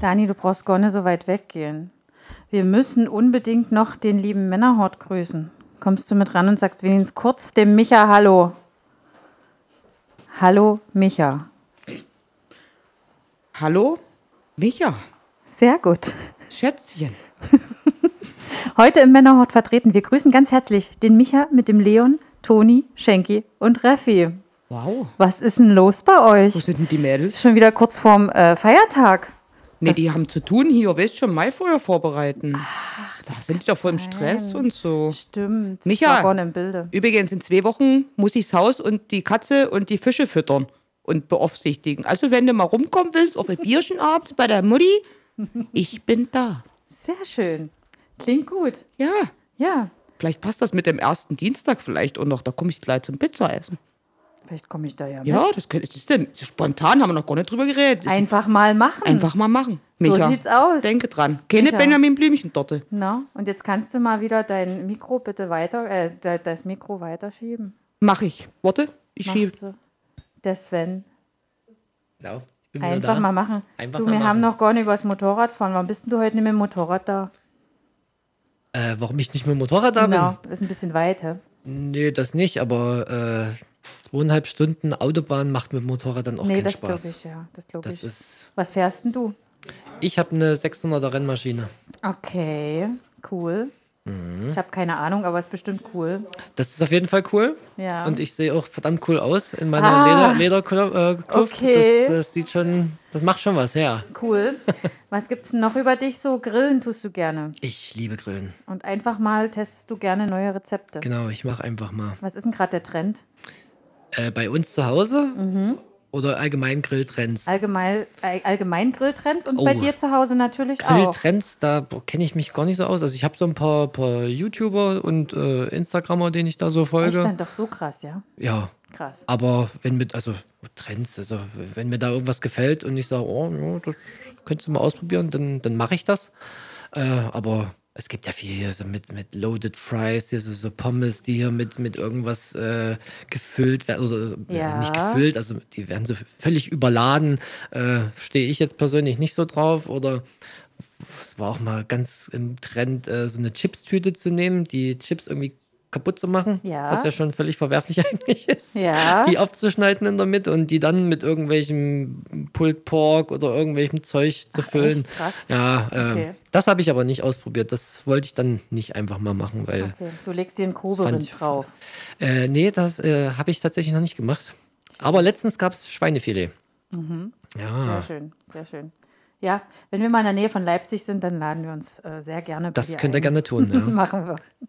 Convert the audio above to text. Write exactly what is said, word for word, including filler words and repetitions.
Dani, du brauchst gar nicht so weit weggehen. Wir müssen unbedingt noch den lieben Männerhort grüßen. Kommst du mit ran und sagst wenigstens kurz dem Micha Hallo. Hallo, Micha. Hallo, Micha. Sehr gut. Schätzchen. Heute im Männerhort vertreten. Wir grüßen ganz herzlich den Micha mit dem Leon, Toni, Schenki und Raffi. Wow. Was ist denn los bei euch? Wo sind denn die Mädels? Ist schon wieder kurz vorm äh, Feiertag. Nee, Was? die haben zu tun hier, weißt schon, Maifeuer vorbereiten. Ach, da sind die doch voll im Stress und so. Stimmt. Micha, war gar nicht im Bilde. Übrigens, in zwei Wochen muss ich das Haus und die Katze und die Fische füttern und beaufsichtigen. Also, wenn du mal rumkommen willst, auf ein Bierchen abends bei der Mutti, ich bin da. Sehr schön. Klingt gut. Ja. Ja. Vielleicht passt das mit dem ersten Dienstag vielleicht auch noch. Da komme ich gleich zum Pizza essen. Vielleicht komme ich da ja mit. Ja, das könnte das ist denn. Spontan haben wir noch gar nicht drüber geredet. Das Einfach mal machen. Einfach mal machen. So Micha, sieht's aus. denke dran. Keine Micha. Benjamin Blümchen-Torte. Na, und jetzt kannst du mal wieder dein Mikro bitte weiter, äh, de- das Mikro weiterschieben. Mach ich. Warte, ich Machst schiebe. du. Der Sven. Genau, ich bin wieder Einfach da. mal machen. Einfach du, mal wir machen. haben noch gar nicht über das Motorrad fahren. Warum bist denn du heute nicht mit dem Motorrad da? Äh, warum ich nicht mit dem Motorrad da Genau, ist ein bisschen weit, hä? bin? Nee, das nicht, aber äh, zweieinhalb Stunden Autobahn macht mit dem Motorrad dann auch Nee, keinen das Spaß. glaube ich, ja. Das glaube Das ich. ist, Was fährst denn du? ich habe eine sechshunderter Rennmaschine. Okay, cool. Mhm. Ich habe keine Ahnung, aber es ist bestimmt cool. Das ist auf jeden Fall cool. Ja. Und ich sehe auch verdammt cool aus in meiner Ah, Leder, Lederkluft. okay. Das, das sieht schon, das macht schon was her. Cool. Was gibt's denn noch über dich so? Grillen tust du gerne. Ich liebe Grillen. Und einfach mal testest du gerne neue Rezepte. Genau, ich mache einfach mal. Was ist denn gerade der Trend? Äh, bei uns zu Hause oder allgemein Grilltrends? Allgemein, all, allgemein Grilltrends und Oh. bei dir zu Hause natürlich auch. Grilltrends, da kenne ich mich gar nicht so aus. Also ich habe so ein paar, paar YouTuber und äh, Instagrammer, denen ich da so Echt folge. dann doch so krass, ja? Ja, Krass. aber wenn mit, also Trends, also wenn mir da irgendwas gefällt und ich sage, oh, ja, das könntest du mal ausprobieren, dann, dann mache ich das. Äh, aber es gibt ja viel hier so mit, mit Loaded Fries, hier so, so Pommes, die hier mit, mit irgendwas äh, gefüllt werden, oder äh, Ja. nicht gefüllt, also die werden so völlig überladen. Äh, Stehe ich jetzt persönlich nicht so drauf. Oder es war auch mal ganz im Trend, äh, so eine Chipstüte zu nehmen, die Chips irgendwie kaputt zu machen, Ja. was ja schon völlig verwerflich eigentlich ist. Ja. Die aufzuschneiden in der Mitte und die dann mit irgendwelchem Pulled Pork oder irgendwelchem Zeug zu Ach, füllen. echt? Krass. Ja, äh, Okay. das habe ich aber nicht ausprobiert. Das wollte ich dann nicht einfach mal machen, weil Okay, du legst dir einen fand Koberind ich- drauf. äh, nee, das äh, habe ich tatsächlich noch nicht gemacht. Aber letztens gab es Schweinefilet. Ja, Sehr schön, sehr schön. Ja, wenn wir mal in der Nähe von Leipzig sind, dann laden wir uns äh, sehr gerne bei das dir könnt ihr ein. gerne tun. Ja. Machen wir.